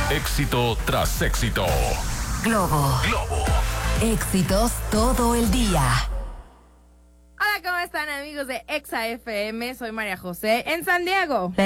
Éxito tras éxito. Globo. Éxitos todo el día. Hola, ¿cómo están, amigos de Exa FM? Soy María José en San Diego.